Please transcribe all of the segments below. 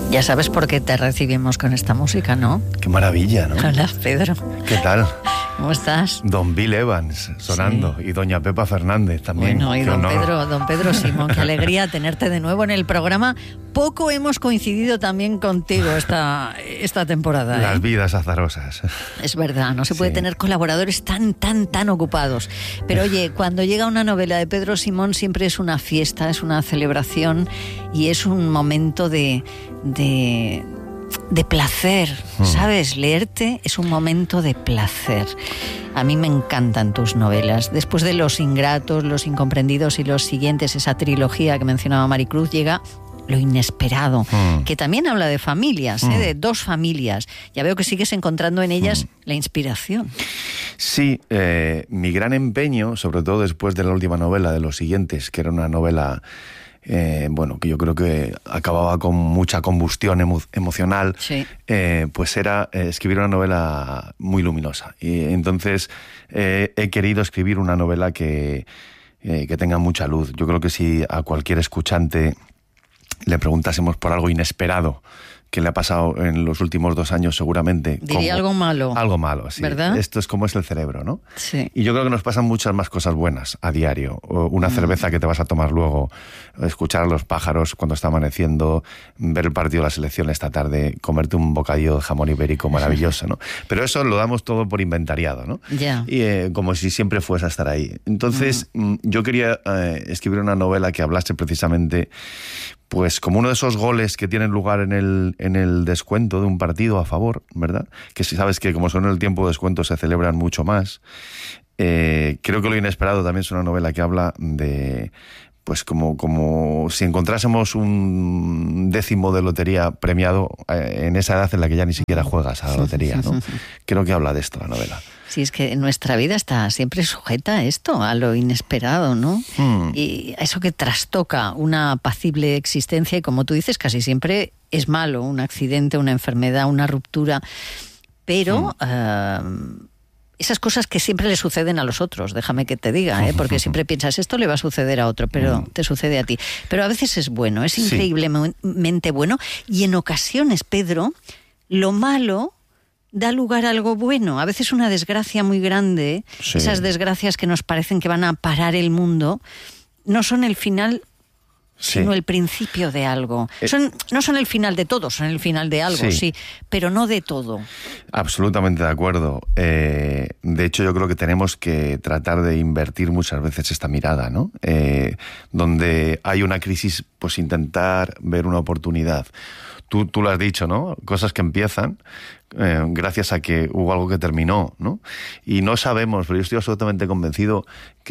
Ya sabes por qué te recibimos con esta música, ¿no? Qué maravilla, ¿no? Hola, Pedro. ¿Qué tal? ¿Cómo estás? Don Bill Evans sonando, sí. Y doña Pepa Fernández también. Bueno, y don Pedro Simón, qué alegría tenerte de nuevo en el programa. Poco hemos coincidido también contigo esta temporada. Las vidas azarosas. Es verdad, no se puede tener colaboradores tan ocupados. Pero oye, cuando llega una novela de Pedro Simón siempre es una fiesta, es una celebración y es un momento de placer, ¿sabes? Leerte es un momento de placer. A mí me encantan tus novelas. Después de Los Ingratos, Los Incomprendidos y los siguientes, esa trilogía que mencionaba Maricruz, llega Lo Inesperado, que también habla de familias, de dos familias. Ya veo que sigues encontrando en ellas la inspiración. Sí, mi gran empeño, sobre todo después de la última novela de Los Siguientes, que era una novela... que yo creo que acababa con mucha combustión emocional, sí. Pues era escribir una novela muy luminosa. Y entonces he querido escribir una novela que tenga mucha luz. Yo creo que si a cualquier escuchante le preguntásemos por algo inesperado que le ha pasado en los últimos 2 años, seguramente... Diría algo malo. Algo malo, sí. ¿Verdad? Esto es como es el cerebro, ¿no? Sí. Y yo creo que nos pasan muchas más cosas buenas a diario. Una cerveza que te vas a tomar luego, escuchar a los pájaros cuando está amaneciendo, ver el partido de la selección esta tarde, comerte un bocadillo de jamón ibérico maravilloso, ¿no? Pero eso lo damos todo por inventariado, ¿no? Ya. Y como si siempre fuese a estar ahí. Entonces, yo quería escribir una novela que hablase precisamente... Pues como uno de esos goles que tienen lugar en el descuento de un partido a favor, ¿verdad? Que si sabes que como son en el tiempo de descuento se celebran mucho más. Creo que Lo Inesperado también es una novela que habla de... Pues como si encontrásemos un 10º de lotería premiado en esa edad en la que ya ni siquiera juegas a la lotería, ¿no? Creo que habla de esto la novela. Sí, es que nuestra vida está siempre sujeta a esto, a lo inesperado, ¿no? Y a eso que trastoca una apacible existencia y, como tú dices, casi siempre es malo, un accidente, una enfermedad, una ruptura, pero... esas cosas que siempre le suceden a los otros, déjame que te diga, porque siempre piensas, esto le va a suceder a otro, pero te sucede a ti. Pero a veces es bueno, es increíblemente bueno, y en ocasiones, Pedro, lo malo da lugar a algo bueno. A veces una desgracia muy grande, esas desgracias que nos parecen que van a parar el mundo, no son el final... sino el principio de algo. No son el final de todo, son el final de algo, sí, pero no de todo. Absolutamente de acuerdo. De hecho, yo creo que tenemos que tratar de invertir muchas veces esta mirada, ¿no? Donde hay una crisis, pues intentar ver una oportunidad. Tú lo has dicho, ¿no? Cosas que empiezan gracias a que hubo algo que terminó, ¿no? Y no sabemos, pero yo estoy absolutamente convencido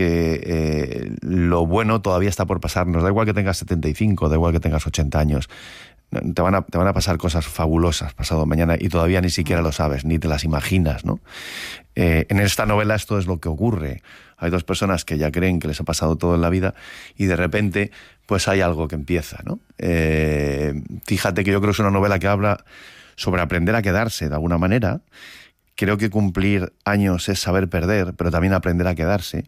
que lo bueno todavía está por pasarnos. Da igual que tengas 75, da igual que tengas 80 años. Te van a pasar cosas fabulosas pasado mañana y todavía ni siquiera lo sabes, ni te las imaginas, ¿no? En esta novela esto es lo que ocurre. Hay 2 personas que ya creen que les ha pasado todo en la vida y de repente pues hay algo que empieza, ¿no? Fíjate que yo creo que es una novela que habla sobre aprender a quedarse de alguna manera. Creo que cumplir años es saber perder, pero también aprender a quedarse.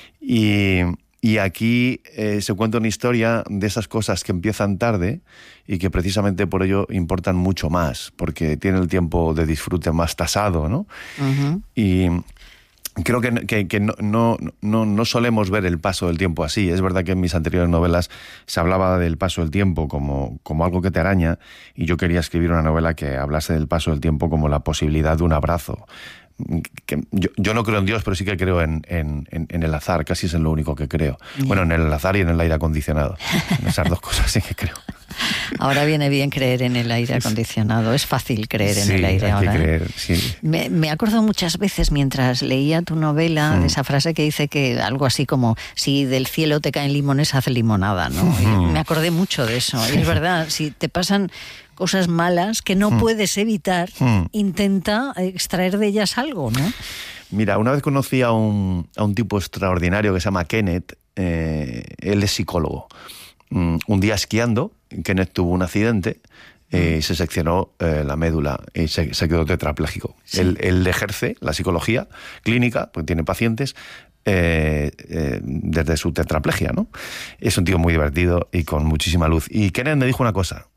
Y aquí se cuenta una historia de esas cosas que empiezan tarde y que precisamente por ello importan mucho más, porque tiene el tiempo de disfrute más tasado, ¿no? Y creo que no solemos ver el paso del tiempo así. Es verdad que en mis anteriores novelas se hablaba del paso del tiempo como algo que te araña, y yo quería escribir una novela que hablase del paso del tiempo como la posibilidad de un abrazo. Que yo no creo en Dios, pero sí que creo en el azar, casi es en lo único que creo. Bueno, en el azar y en el aire acondicionado. En esas 2 cosas sí que creo. Ahora viene bien creer en el aire acondicionado. Es fácil creer en el aire ahora. Hay que creer, sí. Me acuerdo muchas veces mientras leía tu novela de esa frase que dice que algo así como si del cielo te caen limones, haz limonada, ¿no? Y me acordé mucho de eso. Y es verdad, si te pasan cosas malas que no puedes evitar, intenta extraer de ellas algo, ¿no? Mira, una vez conocí a un tipo extraordinario que se llama Kenneth. Él es psicólogo. Un día esquiando, Kenneth tuvo un accidente, se seccionó la médula y se quedó tetrapléjico. Sí. Él ejerce la psicología clínica, porque tiene pacientes, desde su tetraplegia, ¿no? Es un tío muy divertido y con muchísima luz. Y Kenneth me dijo una cosa,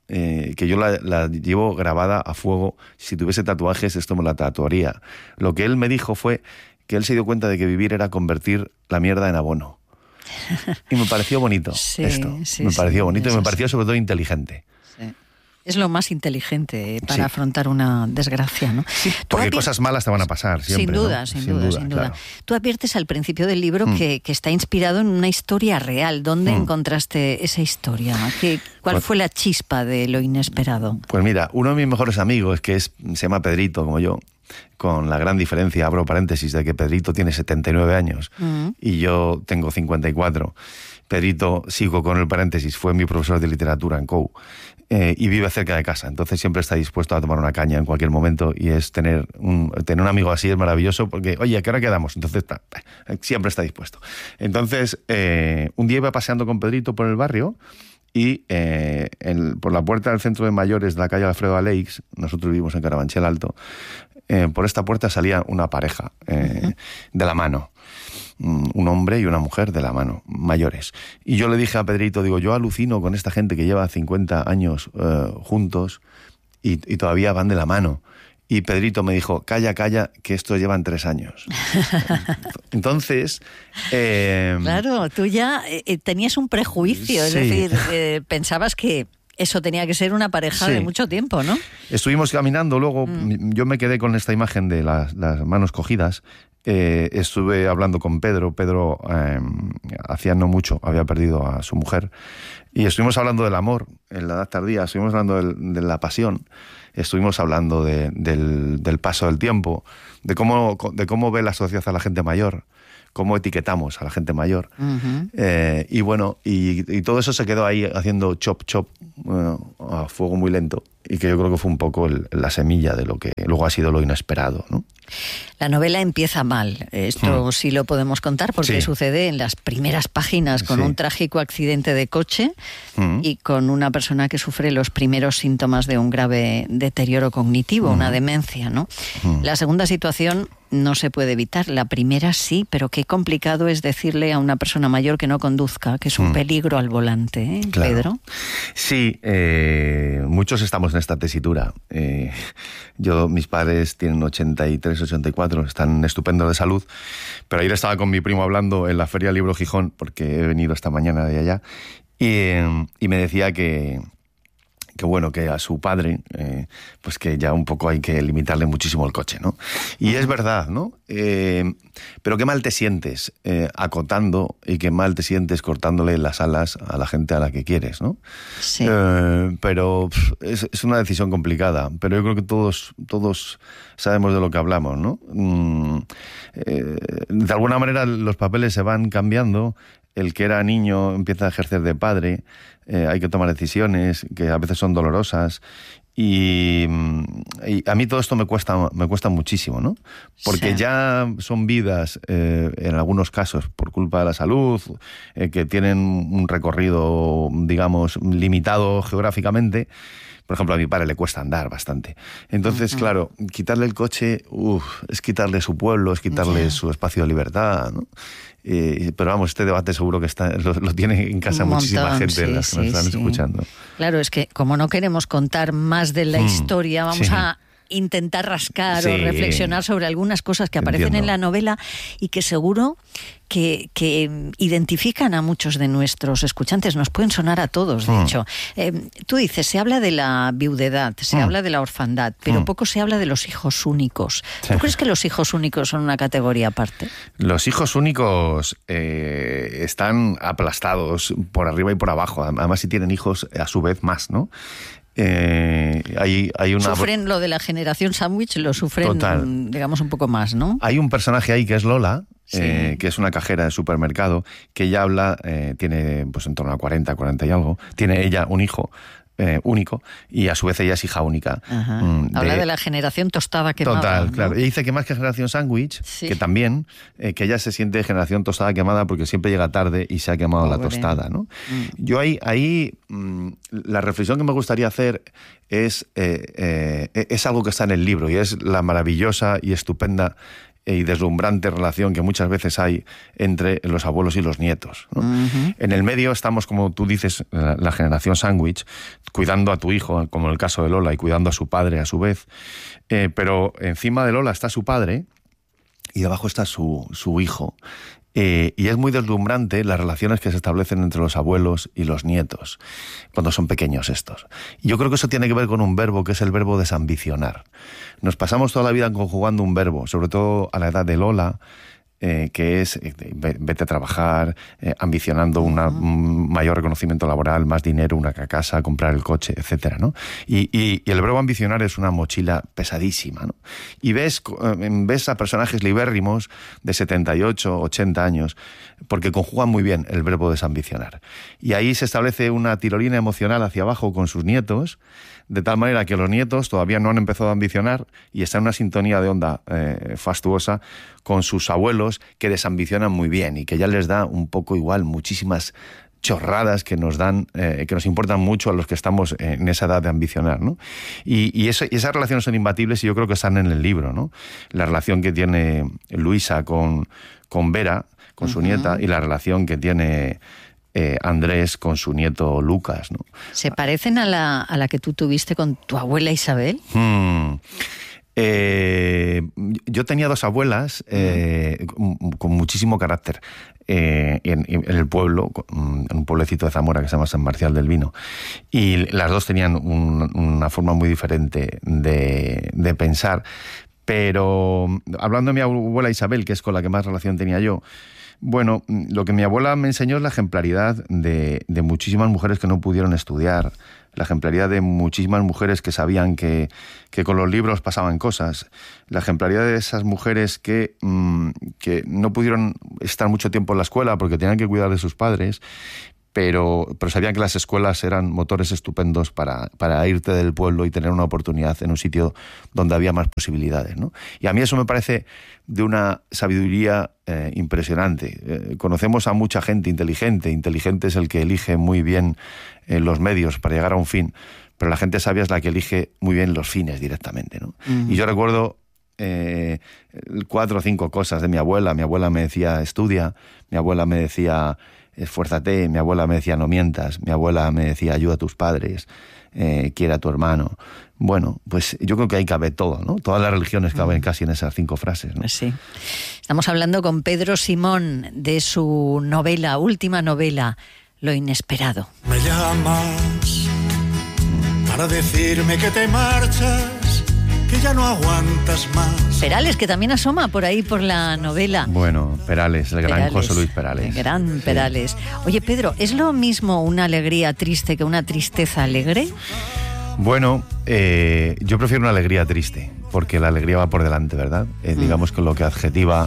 que yo la llevo grabada a fuego. Si tuviese tatuajes, esto me la tatuaría. Lo que él me dijo fue que él se dio cuenta de que vivir era convertir la mierda en abono. Y me pareció bonito esto. Me pareció bonito y me pareció sobre todo inteligente. Sí. Es lo más inteligente para afrontar una desgracia, ¿no? Sí, porque cosas malas te van a pasar siempre. Sin duda, ¿no? sin duda. Claro. Tú adviertes al principio del libro que está inspirado en una historia real. ¿Dónde encontraste esa historia? ¿Cuál fue la chispa de lo inesperado? Pues mira, uno de mis mejores amigos, se llama Pedrito, como yo, con la gran diferencia, abro paréntesis, de que Pedrito tiene 79 años y yo tengo 54. Pedrito, sigo con el paréntesis, fue mi profesor de literatura en COU. Y vive cerca de casa, entonces siempre está dispuesto a tomar una caña en cualquier momento, y es tener un amigo así es maravilloso, porque, oye, ¿a qué hora quedamos? Entonces siempre está dispuesto. Entonces, un día iba paseando con Pedrito por el barrio y por la puerta del centro de mayores de la calle Alfredo Aleix, nosotros vivimos en Carabanchel Alto, por esta puerta salía una pareja de la mano. Un hombre y una mujer de la mano, mayores. Y yo le dije a Pedrito, yo alucino con esta gente que lleva 50 años juntos y todavía van de la mano. Y Pedrito me dijo, calla, que estos llevan 3 años. Entonces... claro, tú ya tenías un prejuicio, es decir, pensabas que eso tenía que ser una pareja de mucho tiempo, ¿no? Estuvimos caminando, luego yo me quedé con esta imagen de las manos cogidas. Estuve hablando con Pedro. Pedro hacía no mucho había perdido a su mujer, y estuvimos hablando del amor en la edad tardía, estuvimos hablando de la pasión, estuvimos hablando del paso del tiempo, de cómo ve la sociedad a la gente mayor, cómo etiquetamos a la gente mayor. Y bueno, y todo eso se quedó ahí haciendo chop a fuego muy lento, y que yo creo que fue un poco la semilla de lo que luego ha sido lo inesperado, ¿no? La novela empieza mal, esto sí lo podemos contar, porque sucede en las primeras páginas con un trágico accidente de coche y con una persona que sufre los primeros síntomas de un grave deterioro cognitivo, una demencia, ¿no? La segunda situación no se puede evitar, la primera sí, pero qué complicado es decirle a una persona mayor que no conduzca, que es un peligro al volante, ¿eh, claro. Pedro? Sí, muchos estamos en esta tesitura. Mis padres tienen 83, 84, están estupendos de salud, pero ayer estaba con mi primo hablando en la Feria del Libro Gijón, porque he venido esta mañana de allá, y me decía que a su padre, pues que ya un poco hay que limitarle muchísimo el coche, ¿no? Y es verdad, ¿no? Pero qué mal te sientes acotando, y qué mal te sientes cortándole las alas a la gente a la que quieres, ¿no? Sí. Pero es una decisión complicada, pero yo creo que todos sabemos de lo que hablamos, ¿no? De alguna manera los papeles se van cambiando. El que era niño empieza a ejercer de padre, hay que tomar decisiones que a veces son dolorosas, y a mí todo esto me cuesta muchísimo, ¿no? Porque ya son vidas, en algunos casos, por culpa de la salud, que tienen un recorrido, digamos, limitado geográficamente. Por ejemplo, a mi padre le cuesta andar bastante. Entonces, claro, quitarle el coche, es quitarle su pueblo, es quitarle su espacio de libertad, ¿no? Pero vamos, este debate seguro que lo tiene en casa muchísima gente, las que nos están escuchando. Claro, es que como no queremos contar más de la historia, vamos a intentar rascar o reflexionar sobre algunas cosas que aparecen en la novela y que seguro que identifican a muchos de nuestros escuchantes, nos pueden sonar a todos, de hecho. Tú dices, se habla de la viudedad, se habla de la orfandad, pero poco se habla de los hijos únicos. ¿Tú crees que los hijos únicos son una categoría aparte? Los hijos únicos están aplastados por arriba y por abajo. Además, si tienen hijos, a su vez más, ¿no? Hay una... Sufren lo de la generación sándwich, lo sufren, digamos, un poco más, ¿no? Hay un personaje ahí que es Lola, que es una cajera de supermercado, que ella habla, tiene pues en torno a 40 y algo, tiene ella un hijo único, y a su vez ella es hija única. Habla de la generación tostada quemada. Total, ¿no? claro. Y dice que más que generación sándwich, que también, que ella se siente generación tostada quemada porque siempre llega tarde y se ha quemado la tostada, ¿no? Yo ahí la reflexión que me gustaría hacer es algo que está en el libro, y es la maravillosa y estupenda y deslumbrante relación que muchas veces hay entre los abuelos y los nietos, ¿no? En el medio estamos, como tú dices, la generación sándwich, cuidando a tu hijo, como en el caso de Lola, y cuidando a su padre a su vez, pero encima de Lola está su padre y debajo está su hijo. Y es muy deslumbrante las relaciones que se establecen entre los abuelos y los nietos, cuando son pequeños estos. Y yo creo que eso tiene que ver con un verbo, que es el verbo desambicionar. Nos pasamos toda la vida conjugando un verbo, sobre todo a la edad de Lola, que es vete a trabajar, ambicionando un mayor reconocimiento laboral, más dinero, una casa, comprar el coche, etcétera, ¿no? Y el verbo ambicionar es una mochila pesadísima, ¿no? Y ves a personajes libérrimos de 78, 80 años, porque conjugan muy bien el verbo desambicionar. Y ahí se establece una tirolina emocional hacia abajo con sus nietos, de tal manera que los nietos todavía no han empezado a ambicionar y están en una sintonía de onda fastuosa con sus abuelos, que desambicionan muy bien y que ya les da un poco igual muchísimas chorradas que nos dan, que nos importan mucho a los que estamos en esa edad de ambicionar, ¿no? Y esas relaciones son imbatibles y yo creo que están en el libro, ¿no? La relación que tiene Luisa con Vera, con su nieta, y la relación que tiene Andrés con su nieto Lucas, ¿no? ¿Se parecen a la que tú tuviste con tu abuela Isabel? Yo tenía dos abuelas con muchísimo carácter en el pueblo, en un pueblecito de Zamora que se llama San Marcial del Vino, y las dos tenían una forma muy diferente de pensar, pero hablando de mi abuela Isabel, que es con la que más relación tenía yo, bueno, lo que mi abuela me enseñó es la ejemplaridad de muchísimas mujeres que no pudieron estudiar, la ejemplaridad de muchísimas mujeres que sabían que con los libros pasaban cosas, la ejemplaridad de esas mujeres que no pudieron estar mucho tiempo en la escuela porque tenían que cuidar de sus padres, pero sabían que las escuelas eran motores estupendos para irte del pueblo y tener una oportunidad en un sitio donde había más posibilidades, ¿no? Y a mí eso me parece de una sabiduría impresionante. Conocemos a mucha gente inteligente. Inteligente es el que elige muy bien los medios para llegar a un fin, pero la gente sabia es la que elige muy bien los fines directamente, ¿no? Y yo recuerdo 4 o 5 cosas de mi abuela. Mi abuela me decía, estudia. Mi abuela me decía, esfuérzate. Mi abuela me decía, no mientas. Mi abuela me decía, ayuda a tus padres, quiere a tu hermano. Bueno, pues yo creo que ahí cabe todo, ¿no? Todas las religiones caben casi en esas 5 frases, ¿no? Sí. Estamos hablando con Pedro Simón de su novela, última novela, Lo inesperado. Me llamas para decirme que te marchas, que ya no aguantas más. Perales, que también asoma por ahí por la novela. Bueno, Perales, el gran José Luis Perales. El gran Perales. Oye, Pedro, ¿es lo mismo una alegría triste que una tristeza alegre? Bueno, yo prefiero una alegría triste, porque la alegría va por delante, ¿verdad? Digamos que lo que adjetiva...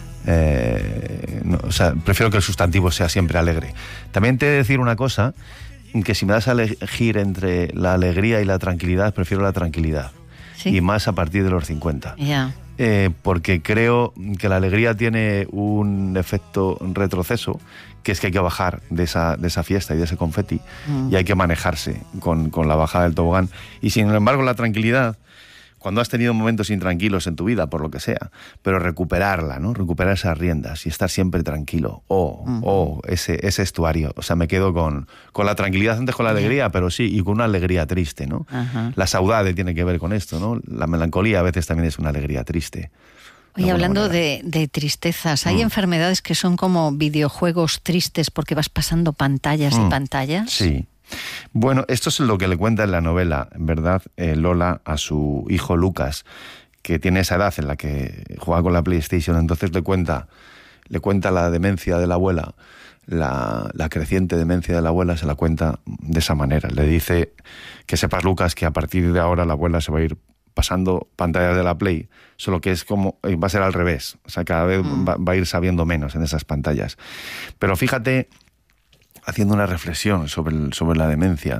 prefiero que el sustantivo sea siempre alegre. También te he de decir una cosa, que si me das a elegir entre la alegría y la tranquilidad, prefiero la tranquilidad. ¿Sí? Y más a partir de los 50. Ya. Porque creo que la alegría tiene un efecto retroceso, que es que hay que bajar de esa fiesta y de ese confeti, y hay que manejarse con la bajada del tobogán. Y sin embargo la tranquilidad, cuando has tenido momentos intranquilos en tu vida, por lo que sea, pero recuperarla, ¿no? Recuperar esas riendas y estar siempre tranquilo. Ese estuario. O sea, me quedo con la tranquilidad antes con la alegría, pero sí, y con una alegría triste, ¿no? La saudade tiene que ver con esto, ¿no? La melancolía a veces también es una alegría triste. Oye, hablando de tristezas, ¿hay enfermedades que son como videojuegos tristes porque vas pasando pantallas y pantallas? Sí. Bueno, esto es lo que le cuenta en la novela, ¿verdad? Lola a su hijo Lucas, que tiene esa edad en la que juega con la PlayStation. Entonces le cuenta la demencia de la abuela, la creciente demencia de la abuela, se la cuenta de esa manera. Le dice que sepas, Lucas, que a partir de ahora la abuela se va a ir pasando pantallas de la Play, solo que es como, va a ser al revés. O sea, cada vez va a ir sabiendo menos en esas pantallas. Pero fíjate, haciendo una reflexión sobre la demencia,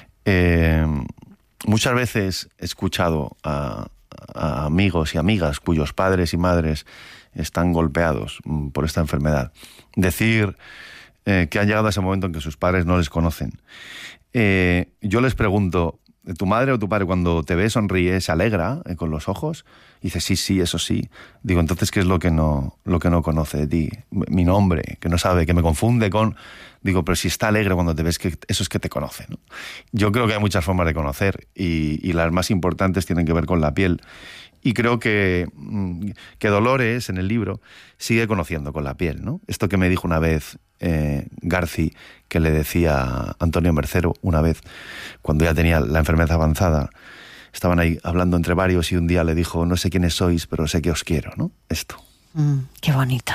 muchas veces he escuchado a amigos y amigas cuyos padres y madres están golpeados por esta enfermedad decir que han llegado a ese momento en que sus padres no les conocen. Yo les pregunto, tu madre o tu padre cuando te ve, sonríe, se alegra con los ojos, y dice, sí, eso sí. Digo, entonces, ¿qué es lo que no conoce de ti? Mi nombre, que no sabe, que me confunde con... Digo, pero si está alegre cuando te ves, que eso es que te conoce, ¿no? Yo creo que hay muchas formas de conocer, y las más importantes tienen que ver con la piel. Y creo que Dolores, en el libro, sigue conociendo con la piel, ¿no? Esto que me dijo una vez Garci, que le decía a Antonio Mercero una vez, cuando ya tenía la enfermedad avanzada, estaban ahí hablando entre varios, y un día le dijo, no sé quiénes sois, pero sé que os quiero, ¿no? Esto. Qué bonito.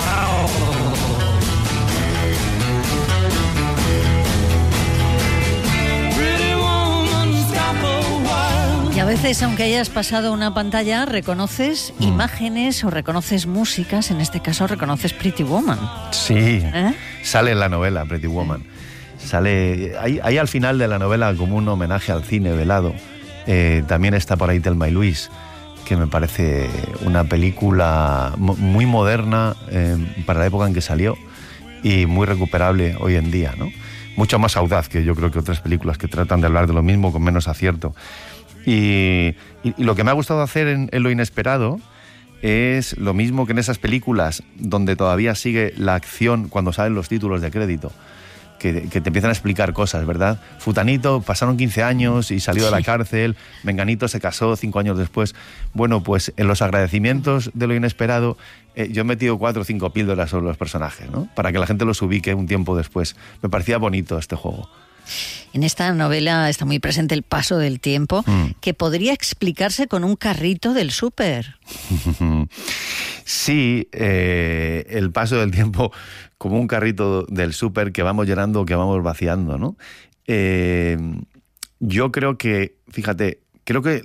Y a veces, aunque hayas pasado una pantalla, reconoces imágenes o reconoces músicas. En este caso, reconoces Pretty Woman. Sí, sale en la novela Pretty Woman. Sale ahí al final de la novela como un homenaje al cine velado. También está por ahí Thelma y Luis, que me parece una película muy moderna para la época en que salió y muy recuperable hoy en día, ¿no? Mucho más audaz que yo creo que otras películas que tratan de hablar de lo mismo con menos acierto. Y lo que me ha gustado hacer en Lo Inesperado es lo mismo que en esas películas donde todavía sigue la acción cuando salen los títulos de crédito, que te empiezan a explicar cosas, ¿verdad? Futanito, pasaron 15 años y salió de la cárcel, Menganito se casó 5 años después. Bueno, pues en los agradecimientos de Lo Inesperado yo he metido 4 o 5 píldoras sobre los personajes, ¿no? Para que la gente los ubique un tiempo después. Me parecía bonito este juego. En esta novela está muy presente el paso del tiempo, que podría explicarse con un carrito del súper. Sí, el paso del tiempo como un carrito del súper que vamos llenando, que vamos vaciando, ¿no? Yo creo que, fíjate, creo que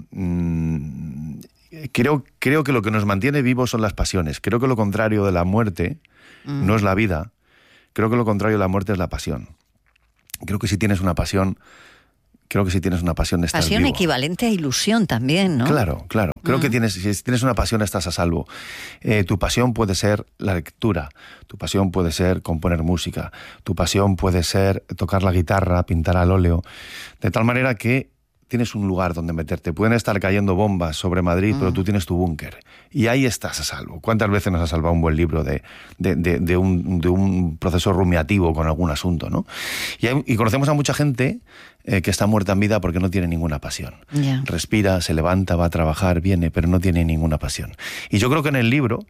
lo que nos mantiene vivos son las pasiones. Creo que lo contrario de la muerte no es la vida. Creo que lo contrario de la muerte es la pasión. Creo que si tienes una pasión, estás pasión vivo. Equivalente a ilusión también, ¿no? Claro. Creo que si tienes una pasión estás a salvo. Tu pasión puede ser la lectura, tu pasión puede ser componer música, tu pasión puede ser tocar la guitarra, pintar al óleo, de tal manera que tienes un lugar donde meterte. Pueden estar cayendo bombas sobre Madrid, pero tú tienes tu búnker. Y ahí estás a salvo. ¿Cuántas veces nos ha salvado un buen libro de un proceso rumiativo con algún asunto, ¿no? Y conocemos a mucha gente que está muerta en vida porque no tiene ninguna pasión. Yeah. Respira, se levanta, va a trabajar, viene, pero no tiene ninguna pasión. Y yo creo que en el libro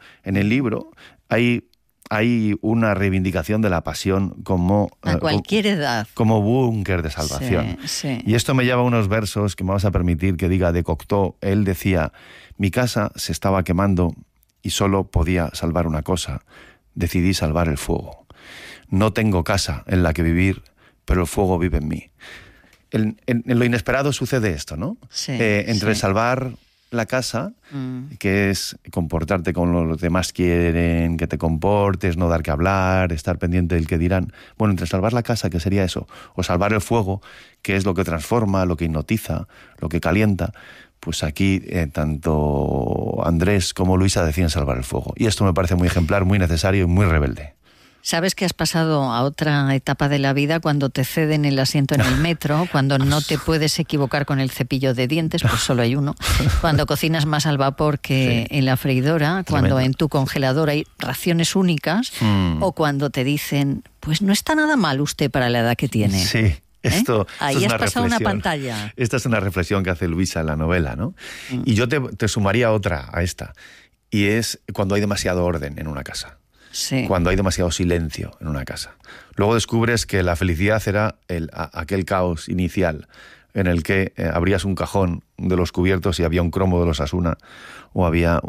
hay una reivindicación de la pasión como... a cualquier edad. Como búnker de salvación. Sí. Y esto me lleva a unos versos que me vas a permitir que diga de Cocteau. Él decía, mi casa se estaba quemando y solo podía salvar una cosa. Decidí salvar el fuego. No tengo casa en la que vivir, pero el fuego vive en mí. En Lo Inesperado sucede esto, ¿no? Sí, entre salvar la casa, que es comportarte como los demás quieren que te comportes, no dar que hablar, estar pendiente del que dirán. Bueno, entre salvar la casa, que sería eso, o salvar el fuego, que es lo que transforma, lo que hipnotiza, lo que calienta, pues aquí tanto Andrés como Luisa deciden salvar el fuego. Y esto me parece muy ejemplar, muy necesario y muy rebelde. ¿Sabes que has pasado a otra etapa de la vida cuando te ceden el asiento en el metro, cuando no te puedes equivocar con el cepillo de dientes, pues solo hay uno, cuando cocinas más al vapor que en la freidora, cuando en tu congelador hay raciones únicas, o cuando te dicen, pues no está nada mal usted para la edad que tiene? Sí. Ahí has pasado una pantalla. Esta es una reflexión que hace Luisa en la novela, ¿no? Y yo te sumaría otra a esta, y es cuando hay demasiado orden en una casa. Sí. Cuando hay demasiado silencio en una casa. Luego descubres que la felicidad era aquel caos inicial en el que abrías un cajón de los cubiertos y había un cromo de los Asuna o había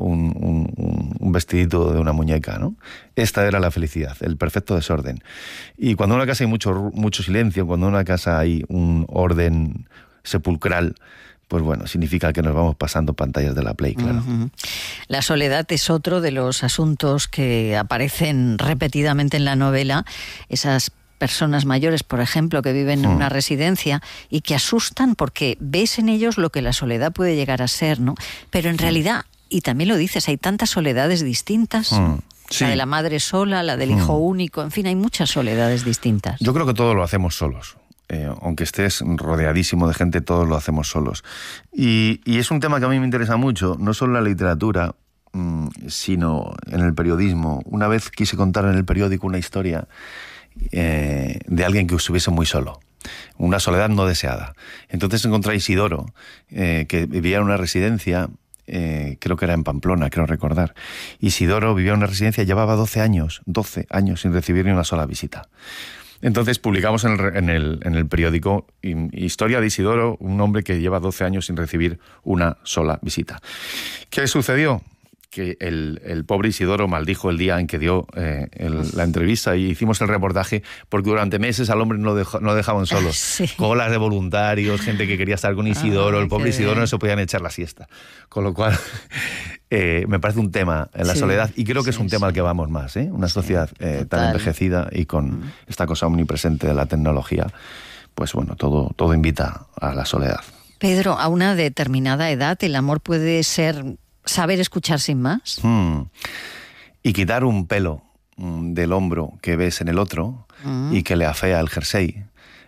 un vestidito de una muñeca, ¿no? Esta era la felicidad, el perfecto desorden. Y cuando en una casa hay mucho silencio, cuando en una casa hay un orden sepulcral, pues bueno, significa que nos vamos pasando pantallas de la Play, claro. La soledad es otro de los asuntos que aparecen repetidamente en la novela. Esas personas mayores, por ejemplo, que viven en una residencia y que asustan porque ves en ellos lo que la soledad puede llegar a ser, ¿no? Pero en realidad, y también lo dices, hay tantas soledades distintas. Sí. La de la madre sola, la del hijo único, en fin, hay muchas soledades distintas. Yo creo que todo lo hacemos solos. aunque estés rodeadísimo de gente, todos lo hacemos solos. Y es un tema que a mí me interesa mucho, no solo en la literatura, sino en el periodismo. Una vez quise contar en el periódico una historia de alguien que estuviese muy solo, una soledad no deseada. Entonces encontré a Isidoro, que vivía en una residencia, creo que era en Pamplona, creo recordar. Isidoro vivía en una residencia, llevaba 12 años sin recibir ni una sola visita. Entonces publicamos en el periódico historia de Isidoro, un hombre que lleva 12 años sin recibir una sola visita. ¿Qué sucedió? Que el pobre Isidoro maldijo el día en que dio la entrevista y hicimos el reportaje, porque durante meses al hombre no dejaban solos. Sí. Colas de voluntarios, gente que quería estar con Isidoro, el pobre Isidoro bien. No se podían echar la siesta. Con lo cual, me parece un tema, la soledad, y creo que es un tema al que vamos más, una sociedad tan envejecida y con esta cosa omnipresente de la tecnología, pues bueno, todo invita a la soledad. Pedro, a una determinada edad el amor puede ser saber escuchar sin más. Y quitar un pelo del hombro que ves en el otro y que le afea el jersey.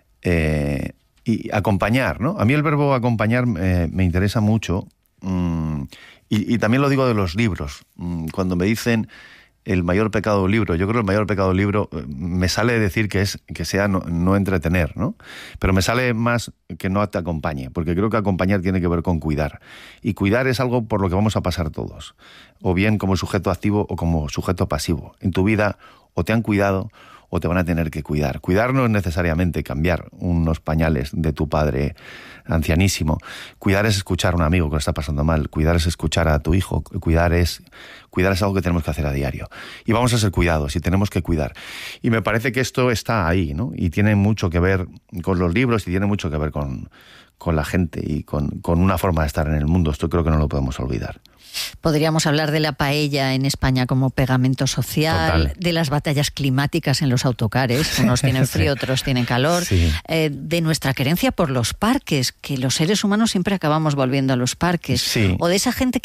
Y acompañar, ¿no? A mí el verbo acompañar me interesa mucho. Y también lo digo de los libros. Cuando me dicen el mayor pecado de un libro, yo creo que el mayor pecado de un libro me sale decir que sea no entretener, ¿no? Pero me sale más que no te acompañe, porque creo que acompañar tiene que ver con cuidar. Y cuidar es algo por lo que vamos a pasar todos, o bien como sujeto activo o como sujeto pasivo. En tu vida o te han cuidado o te van a tener que cuidar. Cuidar no es necesariamente cambiar unos pañales de tu padre ancianísimo. Cuidar es escuchar a un amigo que lo está pasando mal. Cuidar es escuchar a tu hijo. Cuidar es algo que tenemos que hacer a diario. Y vamos a ser cuidados y tenemos que cuidar. Y me parece que esto está ahí, ¿no? Y tiene mucho que ver con los libros y tiene mucho que ver con la gente y con una forma de estar en el mundo. Esto creo que no lo podemos olvidar. Podríamos hablar de la paella en España como pegamento social, total. De las batallas climáticas en los autocares, unos tienen frío, otros tienen calor, sí. De nuestra querencia por los parques, que los seres humanos siempre acabamos volviendo a los parques, sí. o de esa gente